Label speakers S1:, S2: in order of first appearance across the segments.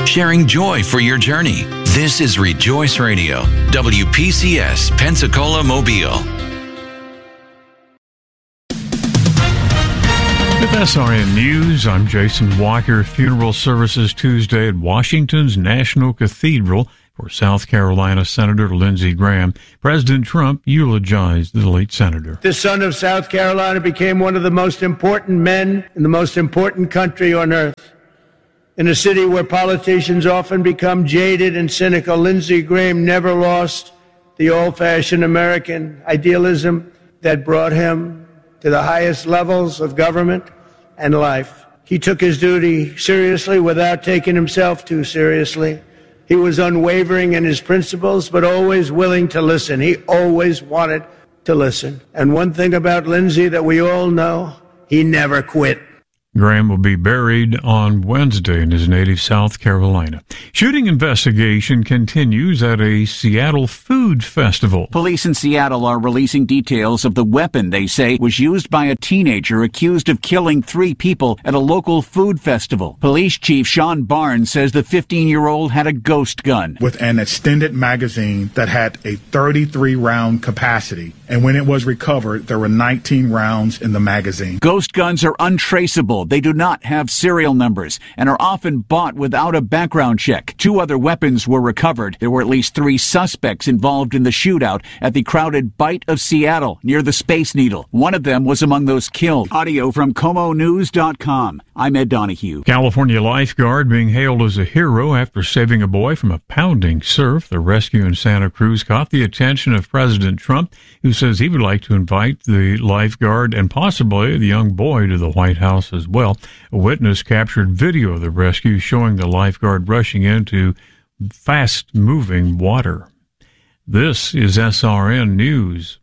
S1: sharing joy for your journey. This is Rejoice Radio, WPCS, Pensacola, Mobile.
S2: With SRN News, I'm Jason Walker. Funeral services Tuesday at Washington's National Cathedral for South Carolina Senator Lindsey Graham. President Trump eulogized the late senator.
S3: The son of South Carolina became one of the most important men in the most important country on earth. In a city where politicians often become jaded and cynical, Lindsey Graham never lost the old-fashioned American idealism that brought him to the highest levels of government and life. He took his duty seriously without taking himself too seriously. He was unwavering in his principles, but always willing to listen. He always wanted to listen. And one thing about Lindsey that we all know, he never quit.
S2: Graham will be buried on Wednesday in his native South Carolina. Shooting investigation continues at a Seattle food festival.
S4: Police in Seattle are releasing details of the weapon they say was used by a teenager accused of killing 3 people at a local food festival. Police Chief Sean Barnes says the 15-year-old had a ghost gun
S5: with an extended magazine that had a 33-round capacity. And when it was recovered, there were 19 rounds in the magazine.
S4: Ghost guns are untraceable. They do not have serial numbers and are often bought without a background check. 2 other weapons were recovered. There were at least 3 suspects involved in the shootout at the crowded Bite of Seattle near the Space Needle. One of them was among those killed. Audio from ComoNews.com. I'm Ed Donahue.
S2: California lifeguard being hailed as a hero after saving a boy from a pounding surf. The rescue in Santa Cruz caught the attention of President Trump, who says he would like to invite the lifeguard and possibly the young boy to the White House as well. A witness captured video of the rescue showing the lifeguard rushing into fast-moving water. This is SRN News.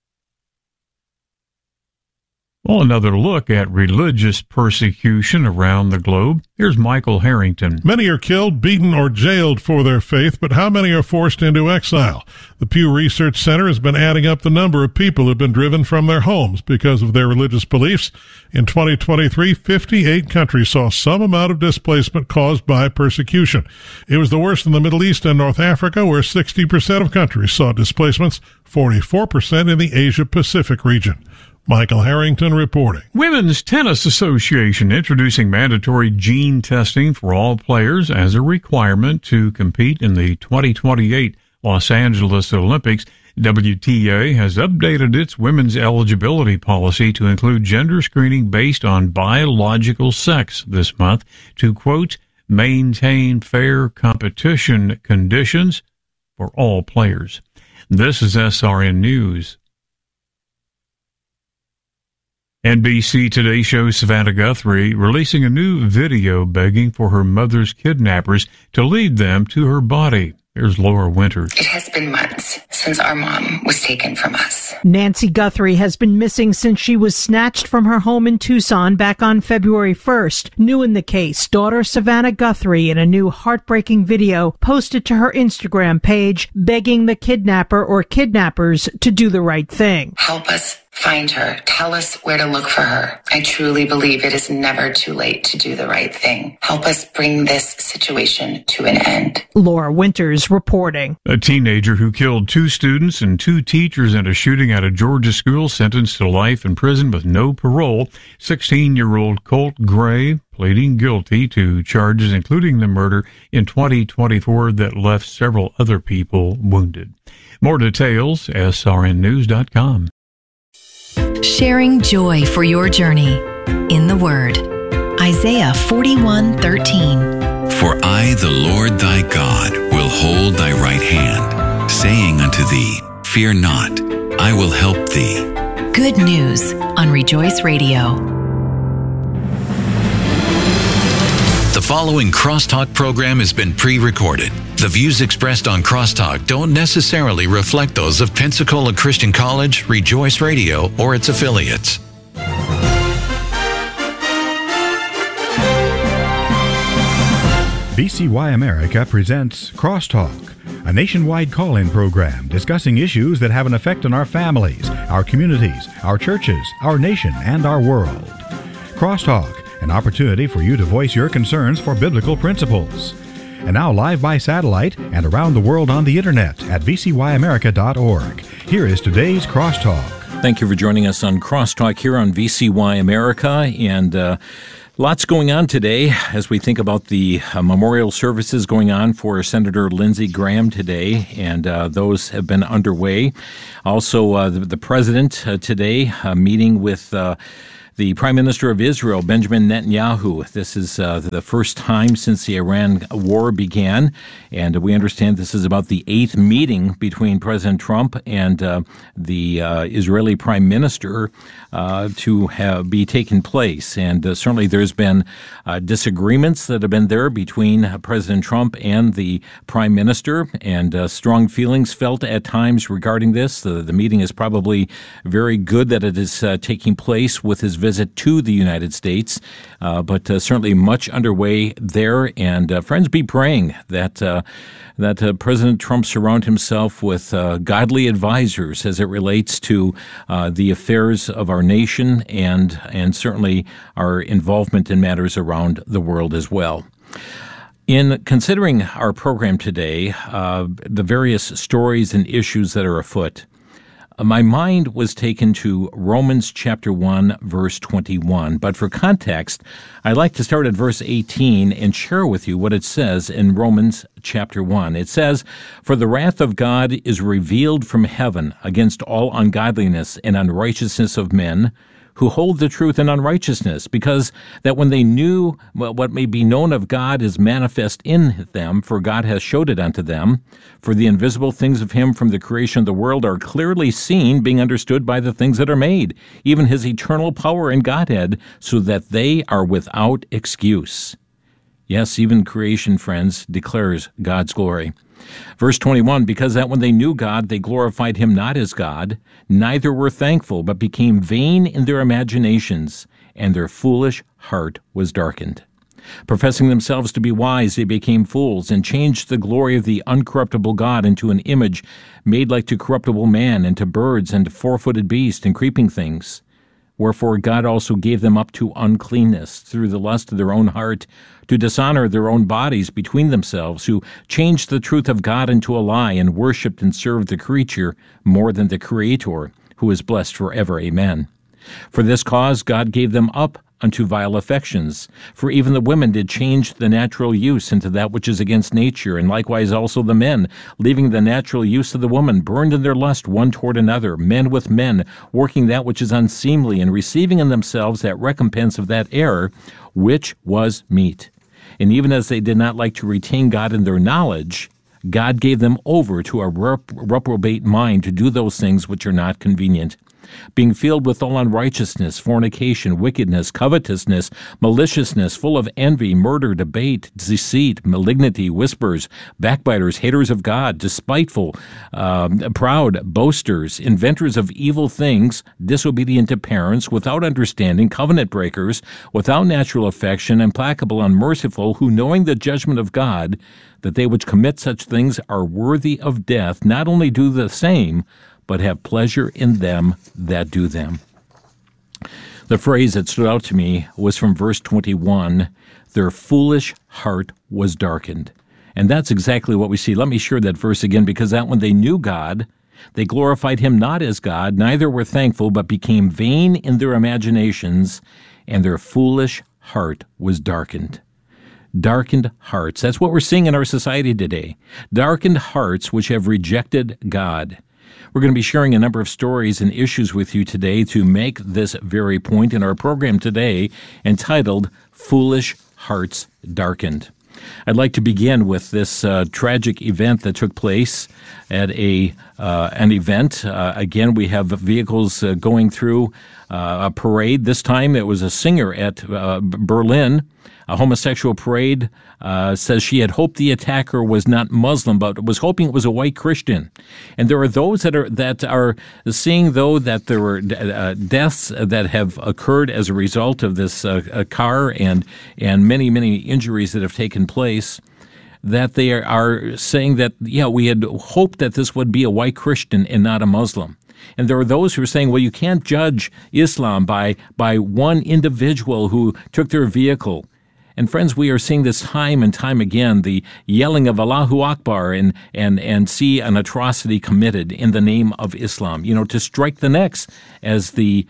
S2: Well, another look at religious persecution around the globe. Here's Michael Harrington.
S6: Many are killed, beaten, or jailed for their faith, but how many are forced into exile? The Pew Research Center has been adding up the number of people who have been driven from their homes because of their religious beliefs. In 2023, 58 countries saw some amount of displacement caused by persecution. It was the worst in the Middle East and North Africa, where 60% of countries saw displacements, 44% in the Asia-Pacific region. Michael Harrington reporting.
S2: Women's Tennis Association introducing mandatory gene testing for all players as a requirement to compete in the 2028 Los Angeles Olympics. WTA has updated its women's eligibility policy to include gender screening based on biological sex this month to, quote, maintain fair competition conditions for all players. This is SRN News. NBC Today shows Savannah Guthrie releasing a new video begging for her mother's kidnappers to lead them to her body. Here's Laura Winters.
S7: It has been months since our mom was taken from us.
S8: Nancy Guthrie has been missing since she was snatched from her home in Tucson back on February 1st. New in the case, daughter Savannah Guthrie in a new heartbreaking video posted to her Instagram page begging the kidnapper or kidnappers to do the right thing.
S7: Help us find her. Tell us where to look for her. I truly believe it is never too late to do the right thing. Help us bring this situation to an end.
S8: Laura Winters reporting.
S2: A teenager who killed 2 students and 2 teachers in a shooting at a Georgia school sentenced to life in prison with no parole. 16-year-old Colt Gray pleading guilty to charges including the murder in 2024 that left several other people wounded. More details, srnnews.com.
S9: Sharing joy for your journey in the Word. Isaiah 41:13.
S1: For I, the Lord thy God, will hold thy right hand, saying unto thee, fear not, I will help thee.
S9: Good news on Rejoice Radio.
S1: The following Crosstalk program has been pre-recorded. The views expressed on Crosstalk don't necessarily reflect those of Pensacola Christian College, Rejoice Radio, or its affiliates.
S10: VCY America presents Crosstalk, a nationwide call-in program discussing issues that have an effect on our families, our communities, our churches, our nation, and our world. Crosstalk, an opportunity for you to voice your concerns for biblical principles. and now live by satellite and around the world on the internet at vcyamerica.org. Here is today's Crosstalk.
S11: Thank you for joining us on Crosstalk here on VCY America, and lots going on today as we think about the memorial services going on for Senator Lindsey Graham today, and those have been underway. Also, the president today meeting with the Prime Minister of Israel, Benjamin Netanyahu. This is the first time since the Iran war began, and we understand this is about the 8th meeting between President Trump and the Israeli Prime Minister to be taken place. And certainly there's been disagreements that have been there between President Trump and the Prime Minister, and strong feelings felt at times regarding this. The meeting is probably very good that it is taking place with his visit to the United States, but certainly much underway there. And friends, be praying that President Trump surround himself with godly advisors as it relates to the affairs of our nation and certainly our involvement in matters around the world as well. In considering our program today, the various stories and issues that are afoot, my mind was taken to Romans chapter 1, verse 21. But for context, I'd like to start at verse 18 and share with you what it says in Romans chapter 1. It says, "For the wrath of God is revealed from heaven against all ungodliness and unrighteousness of men, who hold the truth in unrighteousness, because that when they knew what may be known of God is manifest in them, for God has showed it unto them. For the invisible things of him from the creation of the world are clearly seen, being understood by the things that are made, even his eternal power and Godhead, so that they are without excuse." Yes, even creation, friends, declares God's glory. Verse 21, "Because that when they knew God, they glorified him not as God, neither were thankful, but became vain in their imaginations, and their foolish heart was darkened. Professing themselves to be wise, they became fools, and changed the glory of the uncorruptible God into an image made like to corruptible man, and to birds, and to four-footed beasts, and creeping things. Wherefore God also gave them up to uncleanness through the lust of their own heart, to dishonor their own bodies between themselves, who changed the truth of God into a lie, and worshipped and served the creature more than the Creator, who is blessed forever. Amen. For this cause God gave them up unto vile affections. For even the women did change the natural use into that which is against nature, and likewise also the men, leaving the natural use of the woman, burned in their lust one toward another, men with men, working that which is unseemly, and receiving in themselves that recompense of that error which was meet. And even as they did not like to retain God in their knowledge, God gave them over to a reprobate mind to do those things which are not convenient, being filled with all unrighteousness, fornication, wickedness, covetousness, maliciousness, full of envy, murder, debate, deceit, malignity, whispers, backbiters, haters of God, despiteful, proud, boasters, inventors of evil things, disobedient to parents, without understanding, covenant breakers, without natural affection, implacable, unmerciful, who knowing the judgment of God, that they which commit such things are worthy of death, not only do the same, but have pleasure in them that do them." The phrase that stood out to me was from verse 21, "Their foolish heart was darkened." And that's exactly what we see. Let me share that verse again, because that when they knew God, they glorified him not as God, neither were thankful, but became vain in their imaginations, and their foolish heart was darkened. Darkened hearts. That's what we're seeing in our society today. Darkened hearts which have rejected God. We're going to be sharing a number of stories and issues with you today to make this very point in our program today, entitled Foolish Hearts Darkened. I'd like to begin with this tragic event that took place at an event. Again, we have vehicles going through a parade. This time it was a singer at Berlin. A homosexual parade says she had hoped the attacker was not Muslim, but was hoping it was a white Christian. And there are those that are seeing, though, that there were deaths that have occurred as a result of this car and many, many injuries that have taken place, that they are saying that, we had hoped that this would be a white Christian and not a Muslim. And there are those who are saying, well, you can't judge Islam by one individual who took their vehicle. And friends, we are seeing this time and time again, the yelling of Allahu Akbar and see an atrocity committed in the name of Islam, to strike the necks, as the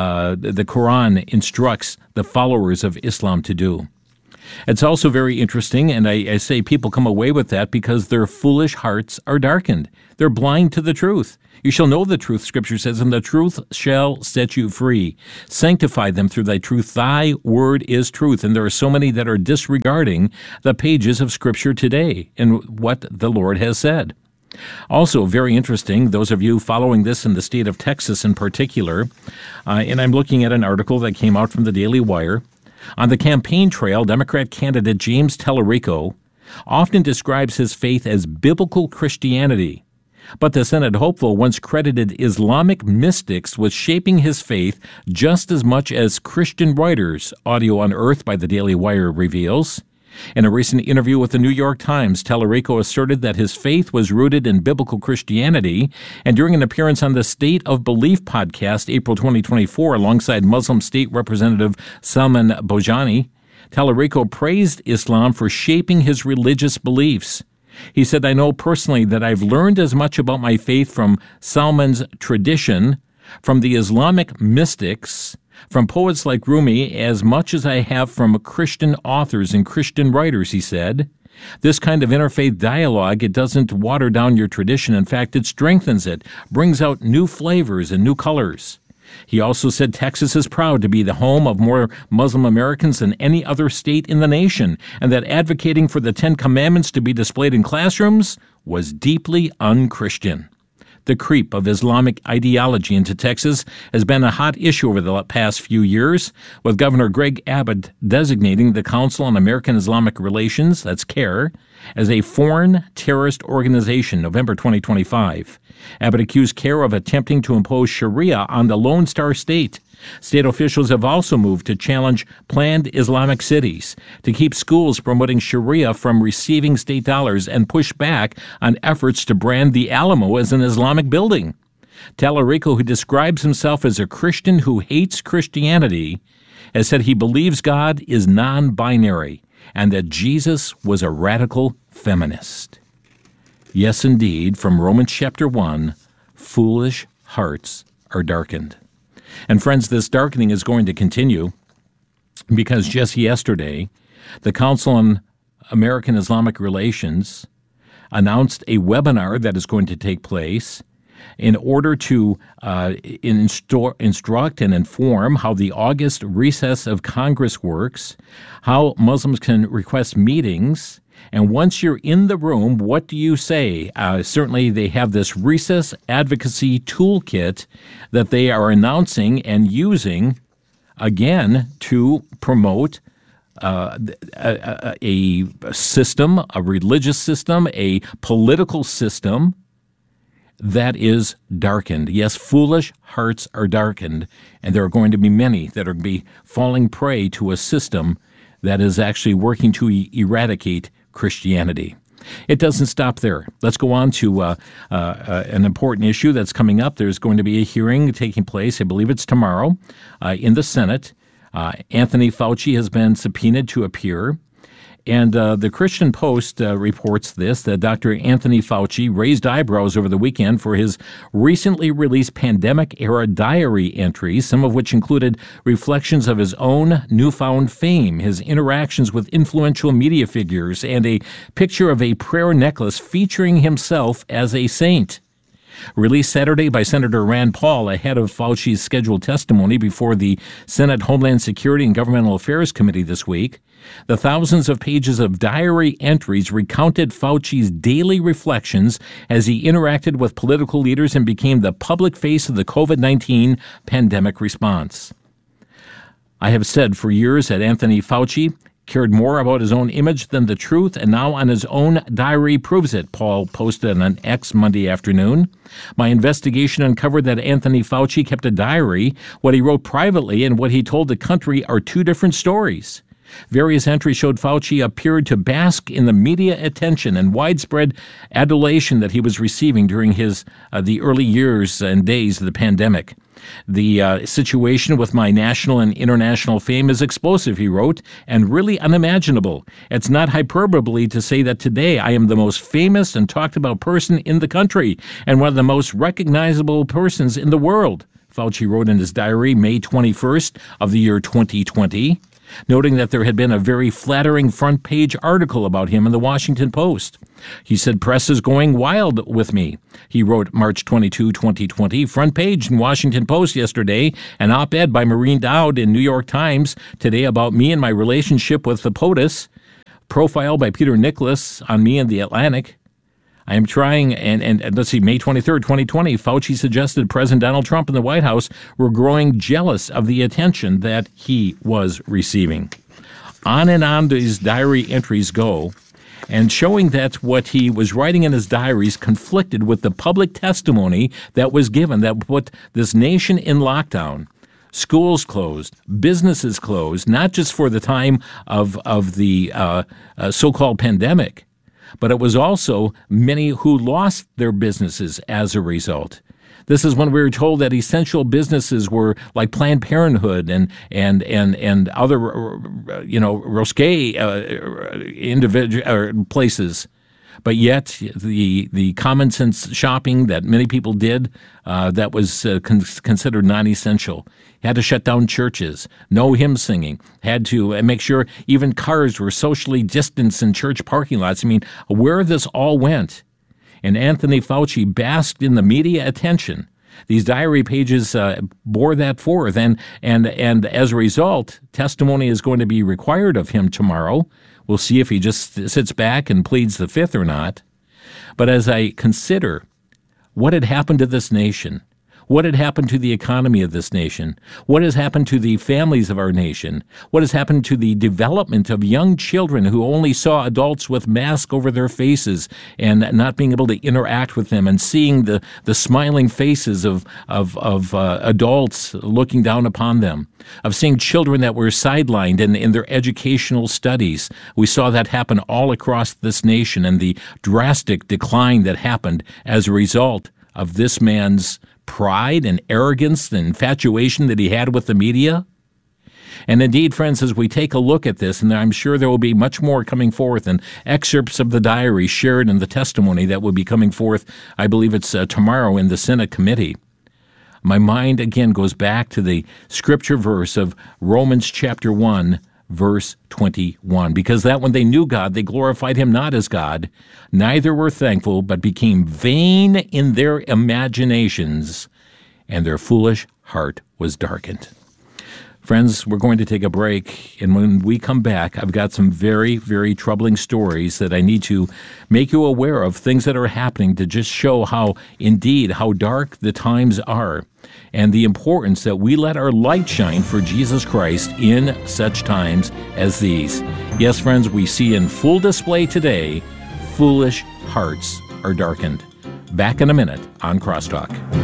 S11: Quran instructs the followers of Islam to do. It's also very interesting, and I say people come away with that because their foolish hearts are darkened. They're blind to the truth. You shall know the truth, Scripture says, and the truth shall set you free. Sanctify them through thy truth. Thy word is truth. And there are so many that are disregarding the pages of Scripture today and what the Lord has said. Also, very interesting, those of you following this in the state of Texas in particular, and I'm looking at an article that came out from the Daily Wire. On the campaign trail, Democrat candidate James Tallarico often describes his faith as biblical Christianity. But the Senate hopeful once credited Islamic mystics with shaping his faith just as much as Christian writers, audio unearthed by the Daily Wire reveals. In a recent interview with the New York Times, Tallarico asserted that his faith was rooted in biblical Christianity, and during an appearance on the State of Belief podcast, April 2024, alongside Muslim State Representative Salman Bojani, Tallarico praised Islam for shaping his religious beliefs. He said, "I know personally that I've learned as much about my faith from Salman's tradition, from the Islamic mystics, from poets like Rumi, as much as I have from Christian authors and Christian writers," he said. This kind of interfaith dialogue, it doesn't water down your tradition. In fact, it strengthens it, brings out new flavors and new colors. He also said Texas is proud to be the home of more Muslim Americans than any other state in the nation, and that advocating for the Ten Commandments to be displayed in classrooms was deeply un-Christian. The creep of Islamic ideology into Texas has been a hot issue over the past few years, with Governor Greg Abbott designating the Council on American Islamic Relations, that's CAIR, as a foreign terrorist organization, November 2025. Abbott accused CAIR of attempting to impose Sharia on the Lone Star State. State officials have also moved to challenge planned Islamic cities, to keep schools promoting Sharia from receiving state dollars, and push back on efforts to brand the Alamo as an Islamic building. Tallarico, who describes himself as a Christian who hates Christianity, has said he believes God is non-binary and that Jesus was a radical feminist. Yes, indeed, from Romans chapter 1, foolish hearts are darkened. And friends, this darkening is going to continue because just yesterday, the Council on American Islamic Relations announced a webinar that is going to take place in order to instruct and inform how the August recess of Congress works, how Muslims can request meetings, and once you're in the room, what do you say? Certainly they have this recess advocacy toolkit that they are announcing and using, again, to promote a system, a religious system, a political system that is darkened. Yes, foolish hearts are darkened, and there are going to be many that are going to be falling prey to a system that is actually working to eradicate Christianity. It doesn't stop there. Let's go on to an important issue that's coming up. There's going to be a hearing taking place, I believe it's tomorrow, in the Senate. Anthony Fauci has been subpoenaed to appear. And the Christian Post reports this, that Dr. Anthony Fauci raised eyebrows over the weekend for his recently released pandemic-era diary entries, some of which included reflections of his own newfound fame, his interactions with influential media figures, and a picture of a prayer necklace featuring himself as a saint. Released Saturday by Senator Rand Paul ahead of Fauci's scheduled testimony before the Senate Homeland Security and Governmental Affairs Committee this week, the thousands of pages of diary entries recounted Fauci's daily reflections as he interacted with political leaders and became the public face of the COVID-19 pandemic response. I have said for years that Anthony Fauci cared more about his own image than the truth, and now on his own diary proves it, Paul posted on X Monday afternoon. My investigation uncovered that Anthony Fauci kept a diary. What he wrote privately and what he told the country are two different stories. Various entries showed Fauci appeared to bask in the media attention and widespread adulation that he was receiving during his the early years and days of the pandemic. The situation with my national and international fame is explosive, he wrote, and really unimaginable. It's not hyperbole to say that today I am the most famous and talked about person in the country and one of the most recognizable persons in the world, Fauci wrote in his diary May 21st of the year 2020, noting that there had been a very flattering front page article about him in the Washington Post. He said, "Press is going wild with me." He wrote March 22, 2020, front page in Washington Post yesterday, an op-ed by Maureen Dowd in New York Times today about me and my relationship with the POTUS, profile by Peter Nicholas on me in the Atlantic. I am trying, and let's see, May 23rd, 2020, Fauci suggested President Donald Trump and the White House were growing jealous of the attention that he was receiving. On and on these diary entries go, and showing that what he was writing in his diaries conflicted with the public testimony that was given that put this nation in lockdown. Schools closed, businesses closed, not just for the time of the so-called pandemic, but it was also many who lost their businesses as a result. This is when we were told that essential businesses were like Planned Parenthood and other, risque individual places. But yet, the common sense shopping that many people did that was considered non-essential. Had to shut down churches, no hymn singing, had to make sure even cars were socially distanced in church parking lots. I mean, where this all went. And Anthony Fauci basked in the media attention. These diary pages bore that forth, and as a result, testimony is going to be required of him tomorrow. We'll see if he just sits back and pleads the fifth or not. But as I consider what had happened to this nation, what had happened to the economy of this nation, what has happened to the families of our nation, what has happened to the development of young children who only saw adults with masks over their faces and not being able to interact with them, and seeing the smiling faces of adults looking down upon them, of seeing children that were sidelined in their educational studies. We saw that happen all across this nation, and the drastic decline that happened as a result of this man's pride and arrogance and infatuation that he had with the media. And indeed, friends, as we take a look at this, and I'm sure there will be much more coming forth, and excerpts of the diary shared in the testimony that will be coming forth, I believe it's tomorrow in the Senate committee, my mind again goes back to the scripture verse of Romans chapter 1, verse 21, because that when they knew God, they glorified him not as God, neither were thankful, but became vain in their imaginations, and their foolish heart was darkened. Friends, we're going to take a break, and when we come back, I've got some very, very troubling stories that I need to make you aware of, things that are happening to just show how dark the times are, and the importance that we let our light shine for Jesus Christ in such times as these. Yes, friends, we see in full display today, foolish hearts are darkened. Back in a minute on Crosstalk.